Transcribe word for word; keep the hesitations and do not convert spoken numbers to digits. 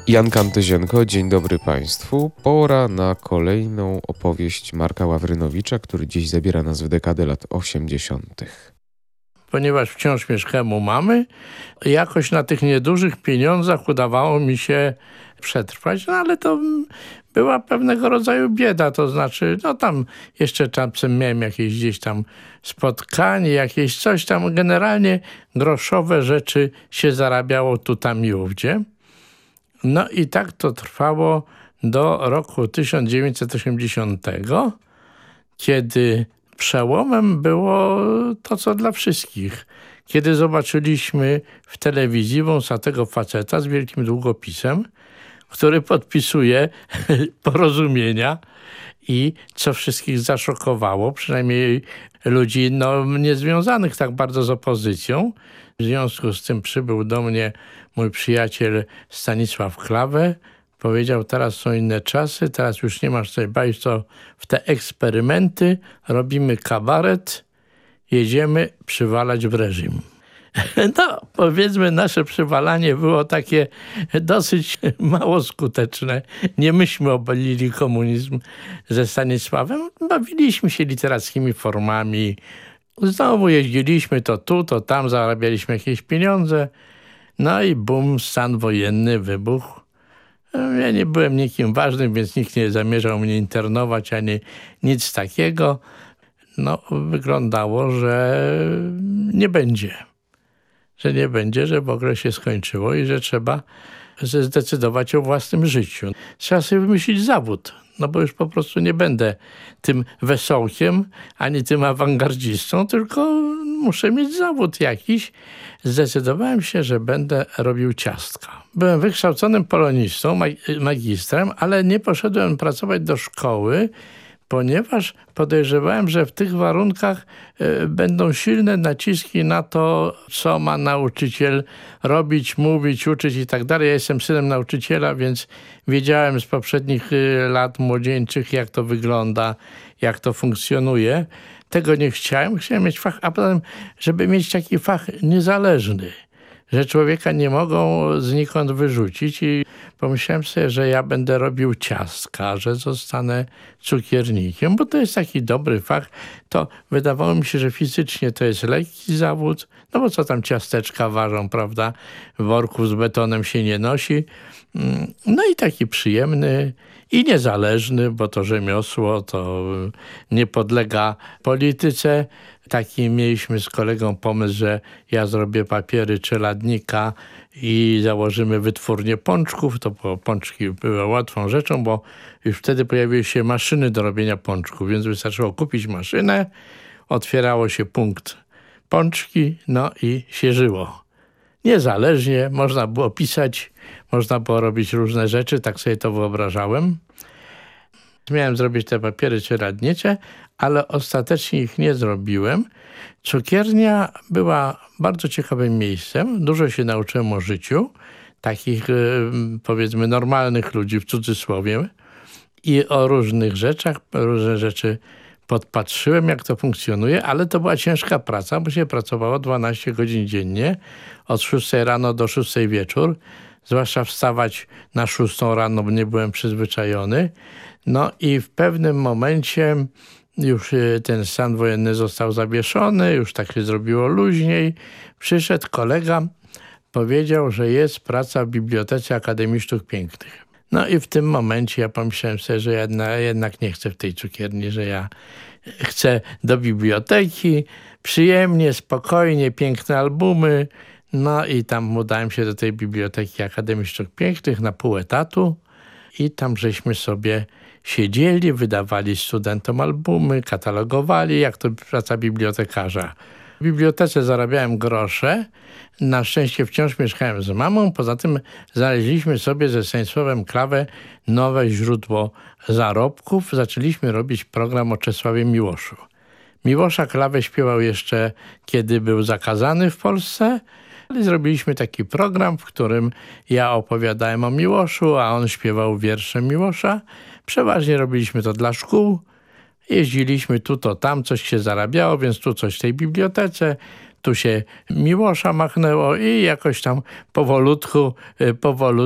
Jan Kantyzienko, dzień dobry Państwu. Pora na kolejną opowieść Marka Ławrynowicza, który dziś zabiera nas w dekadę lat osiemdziesiątych. Ponieważ wciąż mieszkałem u mamy, jakoś na tych niedużych pieniądzach udawało mi się przetrwać, no ale to była pewnego rodzaju bieda, to znaczy, no tam jeszcze czasem miałem jakieś gdzieś tam spotkanie, jakieś coś tam, generalnie groszowe rzeczy się zarabiało tu, tam i ówdzie. No i tak to trwało do roku tysiąc dziewięćset osiemdziesiątego, kiedy przełomem było to, co dla wszystkich. Kiedy zobaczyliśmy w telewizji wąsatego faceta z wielkim długopisem, który podpisuje porozumienia i co wszystkich zaszokowało, przynajmniej ludzi no, niezwiązanych tak bardzo z opozycją. W związku z tym przybył do mnie mój przyjaciel Stanisław Klawę. Powiedział, teraz są inne czasy, teraz już nie masz co bawić co w te eksperymenty, robimy kabaret, jedziemy przywalać w reżim. No, powiedzmy, nasze przywalanie było takie dosyć mało skuteczne. Nie myśmy obalili komunizm ze Stanisławem, bawiliśmy się literackimi formami. Znowu jeździliśmy to tu, to tam, zarabialiśmy jakieś pieniądze. No i bum, stan wojenny wybuchł. Ja nie byłem nikim ważnym, więc nikt nie zamierzał mnie internować, ani nic takiego. No, wyglądało, że nie będzie. Że nie będzie, że w ogóle się skończyło i że trzeba zdecydować o własnym życiu. Trzeba sobie wymyślić zawód, no bo już po prostu nie będę tym wesołkiem, ani tym awangardzistą, tylko muszę mieć zawód jakiś. Zdecydowałem się, że będę robił ciastka. Byłem wykształconym polonistą, magistrem, ale nie poszedłem pracować do szkoły, ponieważ podejrzewałem, że w tych warunkach y, będą silne naciski na to, co ma nauczyciel robić, mówić, uczyć i tak dalej. Ja jestem synem nauczyciela, więc wiedziałem z poprzednich y, lat młodzieńczych, jak to wygląda, jak to funkcjonuje. Tego nie chciałem. Chciałem mieć fach, a potem, żeby mieć taki fach niezależny, że człowieka nie mogą znikąd wyrzucić i pomyślałem sobie, że ja będę robił ciastka, że zostanę cukiernikiem, bo to jest taki dobry fach. To wydawało mi się, że fizycznie to jest lekki zawód, no bo co tam ciasteczka ważą, prawda? Worków z betonem się nie nosi. No i taki przyjemny i niezależny, bo to rzemiosło to nie podlega polityce. Taki mieliśmy z kolegą pomysł, że ja zrobię papiery czeladnika i założymy wytwórnię pączków. To było, pączki były łatwą rzeczą, bo już wtedy pojawiły się maszyny do robienia pączków, więc wystarczyło kupić maszynę, otwierało się punkt pączki, no i się żyło. Niezależnie, można było pisać, można było robić różne rzeczy, tak sobie to wyobrażałem. Miałem zrobić te papiery czeladnicze, ale ostatecznie ich nie zrobiłem. Cukiernia była bardzo ciekawym miejscem. Dużo się nauczyłem o życiu, takich powiedzmy normalnych ludzi w cudzysłowie i o różnych rzeczach, różne rzeczy podpatrzyłem, jak to funkcjonuje, ale to była ciężka praca, bo się pracowało dwanaście godzin dziennie, od szóstej rano do szóstej wieczór. Zwłaszcza wstawać na szóstą rano, bo nie byłem przyzwyczajony. No i w pewnym momencie już ten stan wojenny został zawieszony, już tak się zrobiło luźniej. Przyszedł kolega, powiedział, że jest praca w Bibliotece Akademii Sztuk Pięknych. No i w tym momencie ja pomyślałem sobie, że ja jednak nie chcę w tej cukierni, że ja chcę do biblioteki, przyjemnie, spokojnie, piękne albumy. No i tam udałem się do tej Biblioteki Akademii Sztuk Pięknych na pół etatu i tam żeśmy sobie siedzieli, wydawali studentom albumy, katalogowali, jak to praca bibliotekarza. W bibliotece zarabiałem grosze. Na szczęście wciąż mieszkałem z mamą. Poza tym znaleźliśmy sobie ze Stanisławem Klawę nowe źródło zarobków. Zaczęliśmy robić program o Czesławie Miłoszu. Miłosza Klawę śpiewał jeszcze, kiedy był zakazany w Polsce. Ale zrobiliśmy taki program, w którym ja opowiadałem o Miłoszu, a on śpiewał wiersze Miłosza. Przeważnie robiliśmy to dla szkół. Jeździliśmy tu, to tam, coś się zarabiało, więc tu coś w tej bibliotece, tu się Miłosza machnęło i jakoś tam powolutku, powolutku